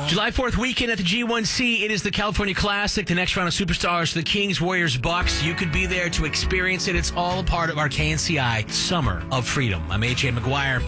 July 4th weekend at the G1C. It is the California Classic, the next round of superstars, the Kings, Warriors, Bucks. You could be there to experience it. It's all a part of our KNCI Summer of Freedom. I'm AJ McGuire.